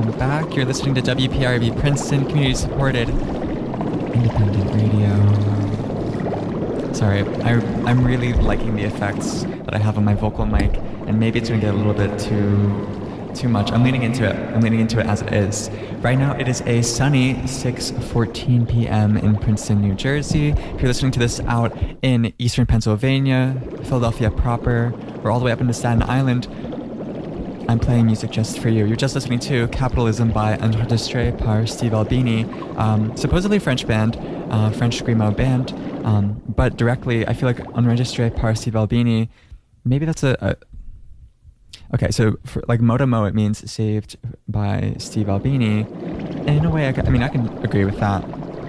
welcome back. You're listening to WPRB Princeton, community-supported independent radio. Sorry, I'm really liking the effects that I have on my vocal mic, and maybe it's going to get a little bit too much. I'm leaning into it. I'm leaning into it as it is. Right now, it is a sunny 6:14 p.m. in Princeton, New Jersey. If you're listening to this out in eastern Pennsylvania, Philadelphia proper, or all the way up into Staten Island, I'm playing music just for you. You're just listening to Capitalism by Enregistré par Steve Albini, supposedly French band, French screamo band, but directly, I feel like Enregistré par Steve Albini, maybe that's okay, so for, like Motomo, it means saved by Steve Albini, and in a way, I can agree with that.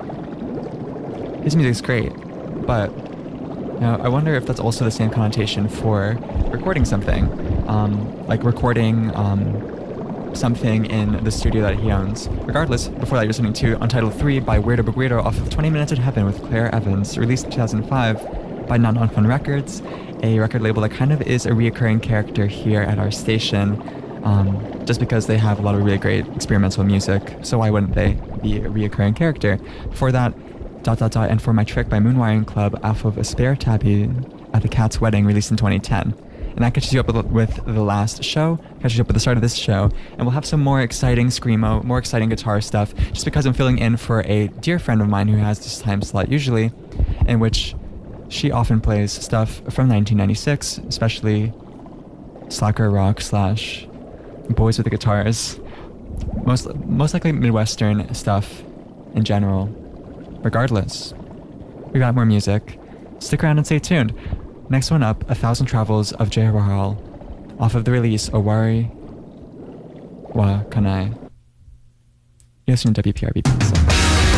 His music's great, but I wonder if that's also the same connotation for recording something, like recording something in the studio that he owns. Regardless, before that, you're listening to Untitled 3 by Weirdo Big Weirdo off of 20 Minutes in Heaven with Claire Evans, released in 2005 by Not On Fun Records, a record label that kind of is a reoccurring character here at our station, just because they have a lot of really great experimental music, so why wouldn't they be a reoccurring character? Before that, ... and For My Trick by Moonwiring Club off of A Spare Tabby at the Cat's Wedding, released in 2010. And that catches you up with the last show, catches you up with the start of this show, and we'll have some more exciting screamo, more exciting guitar stuff, just because I'm filling in for a dear friend of mine who has this time slot usually, in which she often plays stuff from 1996, especially slacker rock / boys with the guitars, most likely Midwestern stuff in general. Regardless, we got more music. Stick around and stay tuned. Next one up, 1,000 Travels of Jay Rahal, off of the release Owari wa Kanai. You're listening to WPRB Pizza.